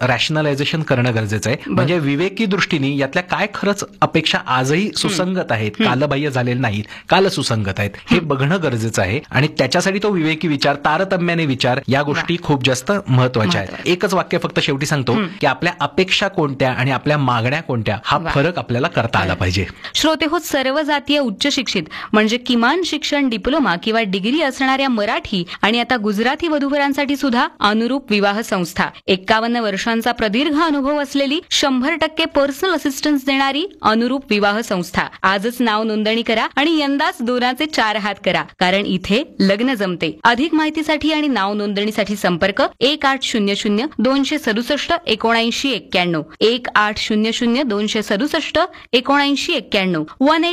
Rationalisation करणं गरजेचं आहे. म्हणजे विवेकी दृष्टीने यातल्या काय खरंच अपेक्षा आजही सुसंगत आहेत, कालबाह्य झालेले नाहीत, काल सुसंगत आहेत, हे बघणं गरजेचं आहे. आणि त्याच्यासाठी तो विवेकी विचार, तारतम्याने विचार, या गोष्टी खूप जास्त महत्वाच्या आहेत. एकच वाक्य फक्त शेवटी सांगतो की आपल्या अपेक्षा कोणत्या आणि आपल्या मागण्या कोणत्या, हा फरक आपल्याला करता आला पाहिजे. श्रोते हो, सर्व जातीय उच्च शिक्षित म्हणजे किमान शिक्षण डिप्लोमा किंवा डिग्री असणाऱ्या मराठी आणि आता गुजराती वधूवरांसाठी सुद्धा अनुरूप विवाह संस्था, 51 वर्षांचा प्रदीर्घ अनुभव असलेली 100% पर्सनल असिस्टन्स देणारी अनुरूप विवाह संस्था. आजच नाव नोंदणी करा आणि यंदाच दोनाचे 4 हात करा, कारण इथे लग्न जमते. अधिक माहितीसाठी आणि नाव नोंदणीसाठी संपर्क 1800 267 7991 1800 267 7991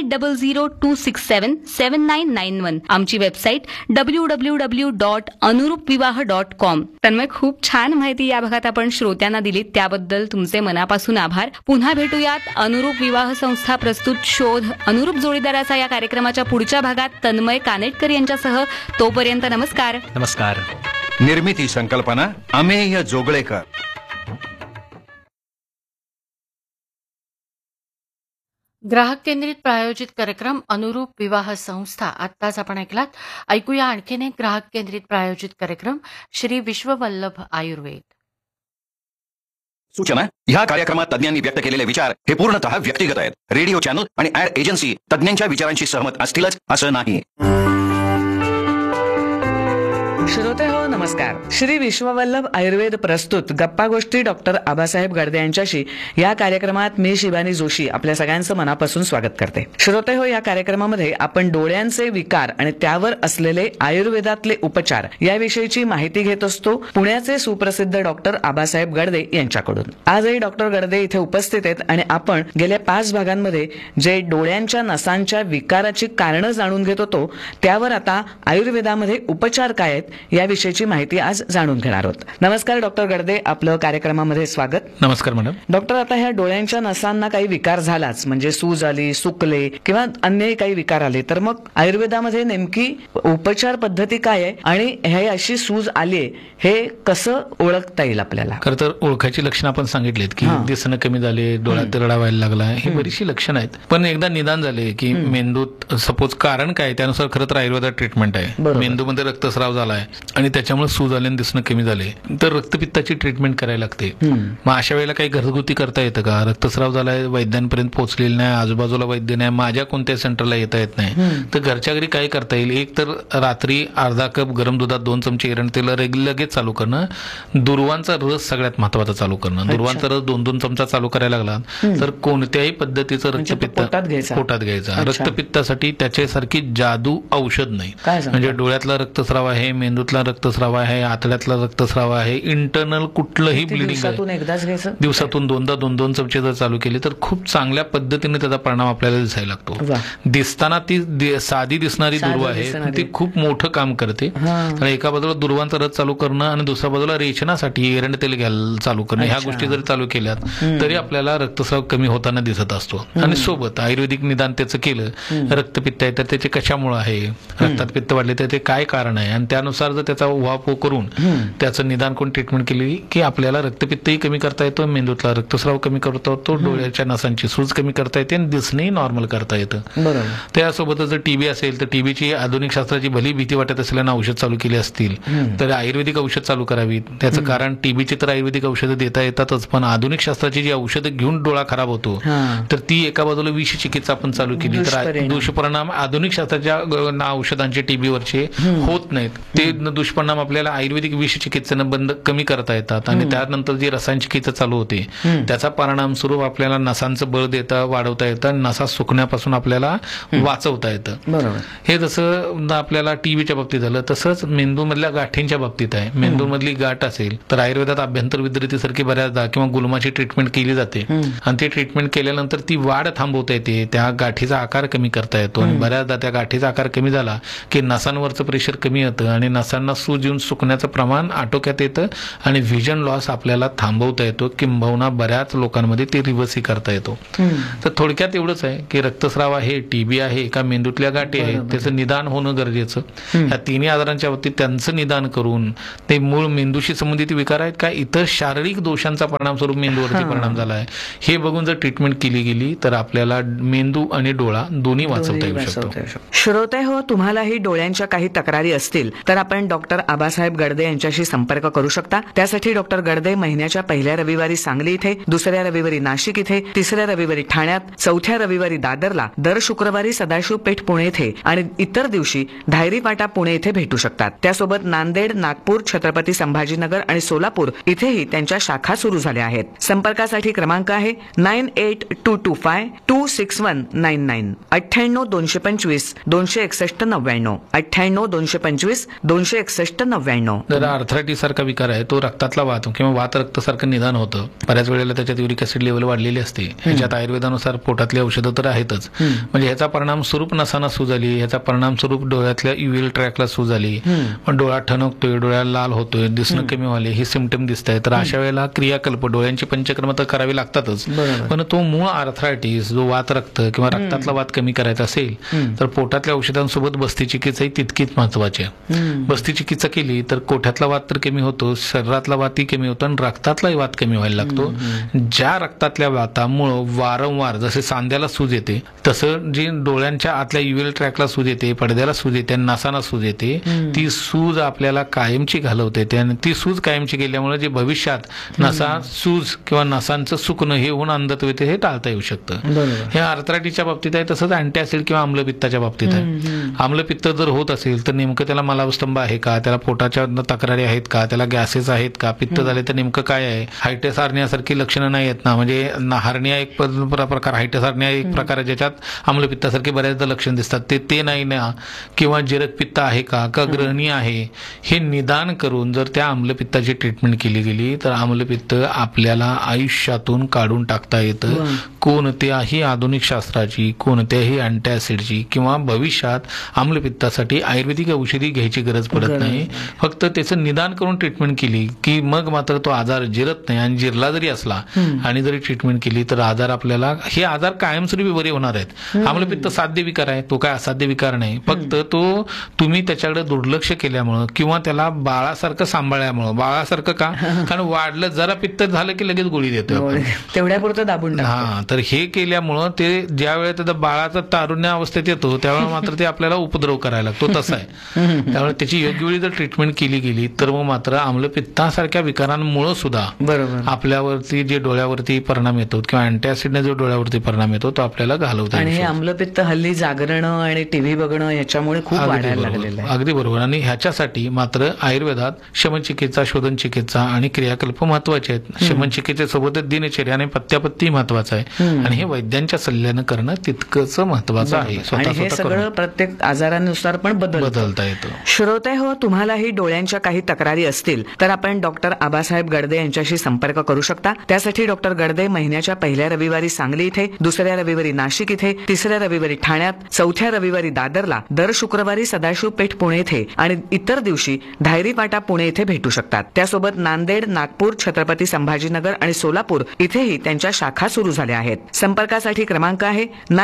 180026779991. आमची वेबसाईट www.anurupvivaha.com. तन्मय, खूप छान माहिती या भागात आपण श्रोत्यांना दिली, त्याबद्दल तुमचे मनापासून आभार. पुन्हा भेटूयात अनुरूप विवाह संस्था प्रस्तुत शोध अनुरूप जोडीदाराचा या कार्यक्रमाच्या पुढच्या भागात तन्मय कानेटकर यांच्यासह. तोपर्यंत नमस्कार. नमस्कार. निर्मिती संकल्पना अमेय जोगळेकर. ग्राहक केंद्रित प्रायोजित कार्यक्रम अनुरूप विवाह संस्था आत्ताच आपण ऐकलात. ऐकूया आणखीन एक ग्राहक केंद्रित प्रायोजित कार्यक्रम, श्री विश्ववल्लभ आयुर्वेद. सूचना: ह्या कार्यक्रमात तज्ञांनी व्यक्त केलेले विचार हे पूर्णतः व्यक्तिगत आहेत. रेडिओ चॅनल आणि ऍड एजन्सी तज्ञांच्या विचारांशी सहमत असतीलच असं नाही. श्रोते हो, नमस्कार. श्री विश्ववल्लभ आयुर्वेद प्रस्तुत गप्पा गोष्टी डॉक्टर आबासाहेब गडदे यांच्याशी या कार्यक्रमात मी शिवानी जोशी आपल्या सगळ्यांचं मनापासून स्वागत करते. श्रोते हो, या कार्यक्रमामध्ये आपण डोळ्यांचे विकार आणि त्यावर असलेले आयुर्वेदातले उपचार याविषयीची माहिती घेत असतो पुण्याचे सुप्रसिद्ध डॉक्टर आबासाहेब गडदे यांच्याकडून. आजही डॉक्टर गडदे इथे उपस्थित आहेत आणि आपण गेल्या 5 भागांमध्ये जे डोळ्यांच्या नसांच्या विकाराची कारणं जाणून घेत होतो, त्यावर आता आयुर्वेदामध्ये उपचार काय आहेत याविषयीची माहिती आज जाणून घेणार आहोत. नमस्कार डॉक्टर गडदे, आपलं कार्यक्रमामध्ये स्वागत. नमस्कार मॅडम. डॉक्टर, आता ह्या डोळ्यांच्या नसांना काही विकार झालाच, म्हणजे सूज आली, सुकले किंवा अन्य काही विकार आले, तर मग आयुर्वेदामध्ये नेमकी उपचार पद्धती काय आहे आणि हे अशी सूज आली हे कसं ओळखता येईल आपल्याला? खरं तर ओळखायची लक्षणं आपण सांगितलीत की दिसणं कमी झाले, डोळ्यात रडा व्हायला लागला, ही बरीचशी लक्षणं आहेत. पण एकदा निदान झाले की मेंदूत सपोज कारण काय, त्यानुसार खरं तर आयुर्वेदात ट्रीटमेंट आहे. मेंदूमध्ये रक्तस्राव झालाय आणि त्याच्यामुळे सूज आल्याने दिसणं कमी झाले तर रक्तपित्ताची ट्रीटमेंट करायला लागते. मग अशा वेळेला काही घरगुती करता येतं का? रक्तस्राव झालाय, वैद्यांपर्यंत पोहोचलेलं नाही, आजूबाजूला वैद्य नाही, माझ्या कोणत्या सेंटरला येता येत नाही, तर घरच्या घरी काय करता येईल? एक तर रात्री अर्धा कप गरम दुधात 2 चमचे एरण तेल लगेच चालू करणं. दुर्वांचा रस सगळ्यात महत्वाचा चालू करणं. दुर्वांचा रस 2-2 चमचा चालू करायला लागला तर कोणत्याही पद्धतीचं रक्तपित्त पोटात घ्यायचा. रक्तपित्तासाठी त्याच्यासारखी जादू औषध नाही. म्हणजे डोळ्यातला रक्तस्राव आहे, मेंदूतला रक्तस्राव आहे, आतड्यातला रक्तस्राव आहे, इंटरनल कुठलंही ब्लिडिंग आहे, दिवसातून 2-2 चमचे जर चालू केले तर खूप चांगल्या पद्धतीने त्याचा परिणाम आपल्याला दिसायला लागतो. दिसताना ती साधी दिसणारी दुर्व आहे, ती खूप मोठं काम करते. तर एका बाजूला दुर्वांचा रस चालू करणं आणि दुसऱ्या बाजूला रेचनासाठी एरंड तेल घ्यायला चालू करणं, ह्या गोष्टी जरी चालू केल्यात तरी आपल्याला रक्तस्राव कमी होताना दिसत असतो. आणि सोबत आयुर्वेदिक निदान त्याचं केलं, रक्तपित्त आहे तर त्याचे कशामुळे आहे, रक्तात पित्त वाढले तर ते काय कारण आहे, आणि त्यानुसार जर त्याचा उहापोह करून त्याचं निदान करून ट्रीटमेंट केली की आपल्याला रक्तपित्तही कमी करता येतो, मेंदूतला रक्तस्राव कमी करता येतो, डोळ्याच्या नसांची सूज कमी करता येते आणि दिसणंही नॉर्मल करता येतं. त्यासोबतच जर टीबी असेल तर टीबीची आधुनिक शास्त्राची भली भीती वाटत असलेल्या औषध चालू केली असतील तर आयुर्वेदिक औषध चालू करावीत. त्याचं कारण टीबीची तर आयुर्वेदिक औषधं देता येतातच, पण आधुनिक शास्त्राची जी औषधं घेऊन डोळा खराब होतो तर ती एका बाजूला विष चिकित्सा आपण चालू केली तर दुष्परिणाम आधुनिक शास्त्राच्या औषधांचे टीबीवरचे होत नाहीत. ते दुष्परिणाम आपल्याला आयुर्वेदिक विष चिकित्सेनं बंद कमी करता येतात आणि त्यानंतर जी रसायन चिकित्सा चालू होते त्याचा परिणाम स्वरूप आपल्याला नसांचं बळ देता वाढवता येतं आणि नसा सुकण्यापासून आपल्याला वाचवता येतं. हे जसं आपल्याला टीबीच्या बाबतीत झालं तसंच मेंदूमधल्या गाठींच्या बाबतीत आहे. मेंदूमधली गाठ असेल तर आयुर्वेदात आभ्यंतर विद्युतीसारखी बऱ्याचदा किंवा गुलमाची ट्रीटमेंट केली जाते आणि ती ट्रीटमेंट केल्यानंतर ती वाढ थांबवता येते, त्या गाठीचा आकार कमी करता येतो आणि बऱ्याचदा त्या गाठीचा आकार कमी झाला की नसांवरचं प्रेशर कमी होतं आणि नसा नसांना सूज येऊन सुकण्याचं प्रमाण आटोक्यात येतं आणि व्हिजन लॉस आपल्याला थांबवता येतो, किंबहुना बऱ्याच लोकांमध्ये ते रिव्हर्सही करता येतो. तर थोडक्यात एवढंच आहे की रक्तस्राव आहे, टीबी आहे का मेंदूतल्या गाठी आहेत, त्याचं निदान होणं गरजेचं. या तिन्ही आजारांच्या बाबतीत त्यांचं निदान करून ते मूळ मेंदूशी संबंधित विकार आहेत का इतर शारीरिक दोषांचा परिणाम स्वरूप मेंदूवरती परिणाम झाला आहे हे बघून जर ट्रीटमेंट केली गेली तर आपल्याला मेंदू आणि डोळा दोन्ही वाचवता येऊ शकतो. श्रोते हो, तुम्हालाही डोळ्यांच्या काही तक्रारी असतील तर आपण डॉक्टर आबासाहेब गडदे यांच्याशी संपर्क करू शकता. त्यासाठी डॉक्टर गडदे महिन्याच्या पहिल्या रविवारी सांगली इथे, दुसऱ्या रविवारी नाशिक इथे, तिसऱ्या रविवारी ठाण्यात, चौथ्या रविवारी दादरला, दर शुक्रवारी सदाशिव पेठ पुणे इथे आणि इतर दिवशी धायरी पाटा पुणे इथे भेटू शकतात. त्यासोबत नांदेड, नागपूर, छत्रपती संभाजीनगर आणि सोलापूर इथेही त्यांच्या शाखा सुरू झाल्या आहेत. संपर्कासाठी क्रमांक आहे 9822526199 98 225 261 99 98 225 261 जर आर्थरायटिस सारखा विकार आहे तो रक्तातला वात किंवा वात रक्तासारखं निदान होतं. बऱ्याच वेळेला त्याच्यात युरिक ऍसिड लेवल वाढलेली असते. ह्याच्यात आयुर्वेदानुसार पोटातली औषधं तर आहेतच, म्हणजे ह्याचा परिणाम स्वरूप नसांना सूज आली, ह्याचा परिणाम स्वरूप डोळ्यातल्या युव्हीएल ट्रॅकला सूज आली, पण डोळा ठणकतोय, डोळ्याला लाल होतोय, दिसणं कमी व्हाले, हे सिम्पटम दिसत आहे. तर अशा वेळेला क्रियाकल्प डोळ्यांची पंचकर्म तर करावी लागतातच, पण तो मूळ आर्थरायटिस जो वात रक्त किंवा रक्तातला वात कमी करायचा असेल तर पोटातल्या औषधांसोबत बस्ती चिकित्साही तितकीच महत्वाची आहे. बस्ती चिकित्सा केली तर कोठ्यातला वात तर कमी होतो, शरीरातला वातही कमी होतो आणि रक्तातलाही वात कमी व्हायला लागतो. ज्या रक्तातल्या वातामुळं वारंवार जसे सांध्याला सूज येते तसं जी डोळ्यांच्या आतल्या युव्हीएल ट्रॅकला सूज येते, पडद्याला सूज येते, नसांना सूज येते, ती सूज आपल्याला कायमची घालवते. आणि ती सूज कायमची गेल्यामुळे जे भविष्यात नसा सूज किंवा नसांचं सुकणं हे होऊन अंधत्व येते हे टाळता येऊ शकतं. हे आर्थरायटिसच्या बाबतीत आहे, तसंच अँटीऍसिड किंवा आम्लपित्ताच्या बाबतीत आहे. आम्लपित्त जर होत असेल तर नेमकं त्याला मलावस्तंभ आहे का, त्याला पोटाच्या तक्रारी आहेत का, त्याला गॅसेस आहेत का, पित्त झाले तर नेमकं काय आहे, हायटिस हार्नियासारखी लक्षणं नाही आहेत ना, म्हणजे हार्निया एक प्रकार, हायटिस हार्निया एक प्रकार ज्याच्यात आम्लपित्तासारखे बऱ्याचदा लक्षण दिसतात, ते नाही ना, किंवा जिरकपित्त आहे का ग्रहणी आहे, हे निदान करून जर त्या आम्लपित्ताची ट्रीटमेंट केली गेली तर आम्लपित्त आपल्याला आयुष्यातून काढून टाकता येतं. कोणत्याही आधुनिक शास्त्राची, कोणत्याही अँटीऍसिडची किंवा भविष्यात आम्लपित्तासाठी आयुर्वेदिक औषधी घ्यायची गरज पडत नाही. फक्त त्याचं निदान करून ट्रीटमेंट केली की मग मात्र तो आजार जिरत नाही, आणि जिरला जरी असला आणि जरी ट्रीटमेंट केली तर आजार आपल्याला, हे आजार कायमस्वरूपी बरे होणार आहेत. आम्लपित्त साध्य विकार आहे, तो काय असाध्य विकार नाही. फक्त तो तुम्ही त्याच्याकडे दुर्लक्ष केल्यामुळं किंवा त्याला बाळासारखं सांभाळल्यामुळं, बाळासारखं का, कारण वाढलं जरा पित्त झालं की लगेच गोळी देतो तेवढ्यापुरतं दाबून. हा, तर हे केल्यामुळं ते ज्या वेळेला त्याचा बाळाचा तारुण्य अवस्थेत येतो त्यावेळेला मात्र ते आपल्याला उपद्रव करायला लागतो, तसं आहे. त्यामुळे त्याची योग्य वेळी जर ट्रीटमेंट केली गेली तर मग मात्र आम्लपित्तासारख्या विकारांमुळे सुद्धा आपल्यावरती जे डोळ्यावरती परिणाम येतो किंवा अँटीऍसिडने जो डोळ्यावरती परिणाम येतो तो आपल्याला घालवता. आणि हे आम्लपित्त हल्ली जागरणं आणि टीव्ही बघणं याच्यामुळे खूप वाढायला लागलेलं आहे. अगदी बरोबर. आणि ह्याच्यासाठी मात्र आयुर्वेदात शमचिकित्सा, शोधन चिकित्सा आणि क्रियाकल्प महत्वाचे आहेत. शमचिकित्सेसोबतच दिनचर्या आणि पथ्यापथ्य महत्वाचं आहे आणि हे वैद्यांच्या सल्ल्यानं करणं तितकंच महत्वाचं आहे. आणि हे सगळं प्रत्येक आजारानुसार पण बदलता येतं. श्रोते हो, तुम्हालाही डोळ्यांच्या काही तक्रारी असतील तर आपण डॉक्टर आबासाहेब गडदे यांच्याशी संपर्क करू शकता. त्यासाठी डॉक्टर गडदे महिन्याच्या पहिल्या रविवारी सांगली इथे, दुसऱ्या रविवारी नाशिक इथे, तिसऱ्या रविवारी ठाण्यात, चौथ्या रविवारी दादरला, दर शुक्रवारी सदाशिव पेठ पुणे इथे आणि इतर दिवशी धायरी पाटा पुणे इथे भेटू शकतात. त्यासोबत नांदेड, नागपूर, छत्रपती संभाजीनगर आणि सोलापूर इथेही त्यांच्या शाखा सुरू झाल्या आहेत. संपर्कासाठी क्रमांक आहे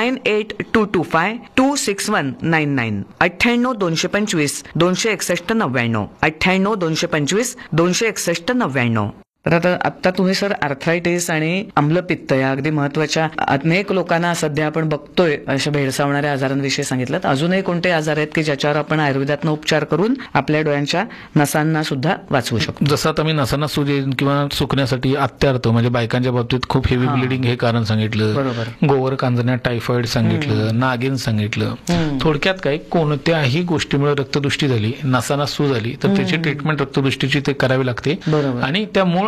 9822526199 98 225 261 98 225 261. तर आता तुम्ही सर आर्थरायटिस आणि आम्लपित्त या अगदी महत्वाच्या अनेक लोकांना सध्या आपण बघतोय अशा भेडसावणाऱ्या आजारांविषयी सांगितलं. अजूनही कोणते आजार आहेत की ज्याच्यावर आपण आयुर्वेदातनं उपचार करून आपल्या डोळ्यांच्या नसांना सुद्धा वाचवू शकतो? जसं आता मी नसांना सूज किंवा सुकण्यासाठी अत्यार्थ म्हणजे बायकांच्या बाबतीत खूप हेवी ब्लिडिंग हे कारण सांगितलं, बरोबर, गोवर कांजण्या, टायफॉइड सांगितलं, नागिन सांगितलं. थोडक्यात काय, कोणत्याही गोष्टीमुळे रक्तदृष्टी झाली, नसांना सूज आली तर त्याची ट्रीटमेंट रक्तदृष्टीची ते करावी लागते आणि त्या मूळ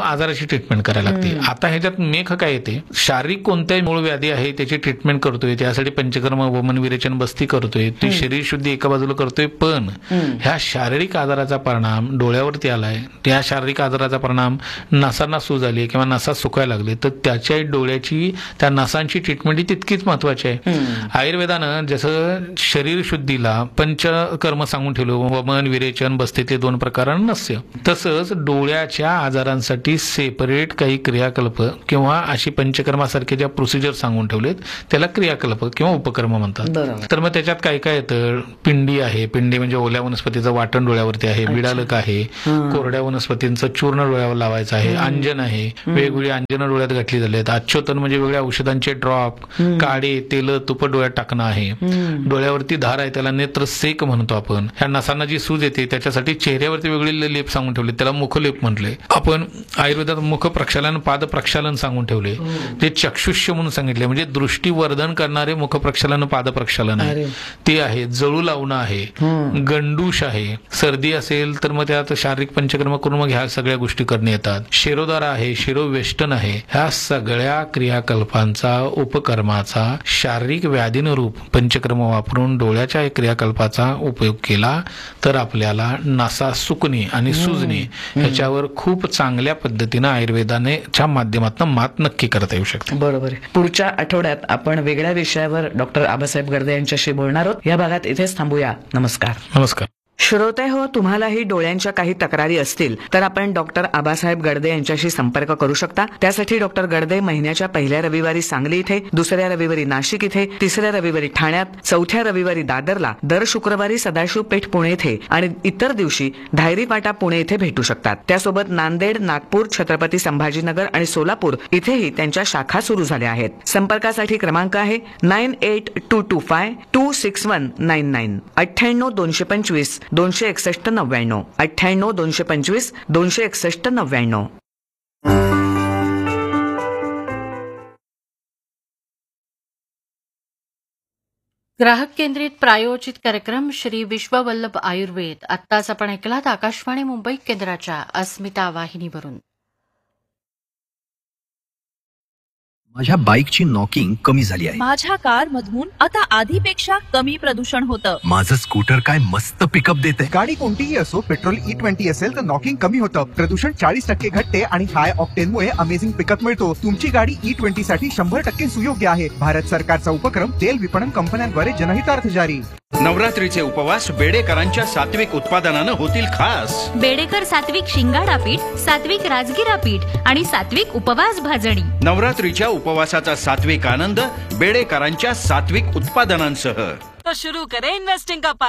आजाराची ट्रीटमेंट करायला लागते. आता ह्याच्यात मेख काय येते, शारीरिक कोणत्याही मूळ व्याधी आहे त्याची ट्रीटमेंट करतोय, त्यासाठी पंचकर्म वमन विरेचन बस्ती करतोय, ती शरीर शुद्धी एका बाजूला करतोय, पण ह्या शारीरिक आजाराचा परिणाम डोळ्यावरती आलाय, त्या शारीरिक आजाराचा परिणाम नसांना सूज आली किंवा नसा सुकायला लागले, तर त्याच्या डोळ्याची त्या नसांची ट्रीटमेंट ही तितकीच महत्वाची आहे. आयुर्वेदानं जसं शरीर शुद्धीला पंचकर्म सांगून ठेवलं, वमन विरेचन बस्तीतले 2 प्रकार नस्य, तसंच डोळ्याच्या आजारांसाठी सेपरेट काही क्रियाकल्प किंवा अशी पंचकर्मासारखे ज्या प्रोसिजर सांगून ठेवलेत त्याला क्रियाकल्प किंवा उपकर्म म्हणतात. तर मग त्याच्यात काय काय येतं, पिंडी आहे, पिंडी म्हणजे ओल्या वनस्पतीचं वाटण डोळ्यावरती आहे, बिडालक आहे, कोरड्या वनस्पतींचं चूर्ण डोळ्यावर लावायचं आहे, अंजन आहे, वेगवेगळी अंजन डोळ्यात घातली झाली आहेत, आच्छोतन म्हणजे वेगळ्या औषधांचे ड्रॉप, काडे, तेल, तुप डोळ्यात टाकणं आहे, डोळ्यावरती धार आहे त्याला नेत्रसेक म्हणतो आपण. ह्या नसांना जी सूज येते त्याच्यासाठी चेहऱ्यावरती वेगळे लेप सांगून ठेवले, त्याला मुखलेप म्हटले. आपण आयुर्वेदात मुख प्रक्षालन पाद प्रक्षालन सांगून ठेवले, ते चक्षुष्य म्हणून सांगितले, म्हणजे दृष्टीवर्धन करणारे मुख प्रक्षालन पाद प्रक्षालन आहे ते आहे. जळू लावणं आहे, गंडूश आहे, सर्दी असेल तर मग त्यात शारीरिक पंचकर्म करून मग ह्या सगळ्या गोष्टी करणे येतात. शिरोधारा आहे, शिरोवेष्टन आहे, ह्या सगळ्या क्रियाकल्पांचा उपकर्माचा शारीरिक व्याधीनुरूप पंचकर्म वापरून डोळ्याच्या क्रियाकल्पाचा उपयोग केला तर आपल्याला नसा सुकणे आणि सुजणे ह्याच्यावर खूप चांगल्या पद्धतीनं आयुर्वेदाच्या माध्यमातून मात नक्की करता येऊ शकते. बरोबर. पुढच्या आठवड्यात आपण वेगळ्या विषयावर डॉक्टर आबासाहेब गर्दे यांच्याशी बोलणार आहोत. या भागात इथेच थांबूया. नमस्कार. नमस्कार. श्रोते हो, तुम्हालाही डोळ्यांच्या काही तक्रारी असतील तर आपण डॉक्टर आबासाहेब गर्दे यांच्याशी संपर्क करू शकता. त्यासाठी डॉक्टर गर्दे महिन्याच्या पहिल्या रविवारी सांगली इथे, दुसऱ्या रविवारी नाशिक इथे, तिसऱ्या रविवारी ठाण्यात, चौथ्या रविवारी दादरला, दर शुक्रवारी सदाशिव पेठ पुणे इथे आणि इतर दिवशी धायरी फाटा पुणे इथे भेटू शकतात. त्यासोबत नांदेड, नागपूर, छत्रपती संभाजीनगर आणि सोलापूर इथेही त्यांच्या शाखा सुरू झाल्या आहेत. संपर्कासाठी क्रमांक आहे 9822526199 98 225 261 99 98 225 261 99. ग्राहक केंद्रित प्रायोजित कार्यक्रम श्री विश्ववल्लभ आयुर्वेद आत्ताच आपण ऐकलात आकाशवाणी मुंबई केंद्राच्या अस्मिता वाहिनीवरून. माझ्या बाईकची नॉकिंग कमी झाली आहे. माझ्या कार मधून आता आधीपेक्षा कमी प्रदूषण होतं. माझं स्कूटर काय मस्त पिकअप देते. गाडी कोणतीही असो, पेट्रोल E20 असेल तर नॉकिंग कमी होतं, प्रदूषण 40% घटते आणि हाय ऑक्टेनमुळे अमेझिंग पिकअप मिळतो. तुमची गाडी E20 साठी 100% सुयोग्य आहे. भारत सरकारचा उपक्रम तेल विपणन कंपन्यांद्वारे जनहितार्थ जारी. नवरात्रीचे उपवास बेडेकरांच्या सात्विक उत्पादनानं होतील खास. बेडेकर सात्विक शिंगाडा पीठ, सात्विक राजगिरा पीठ आणि सात्विक उपवास भाजणी. नवरात्रीच्या उपवासाचा सात्विक आनंद बेडेकरांच्या सात्विक उत्पादनांसह. तो शुरू करें इन्वेस्टिंग का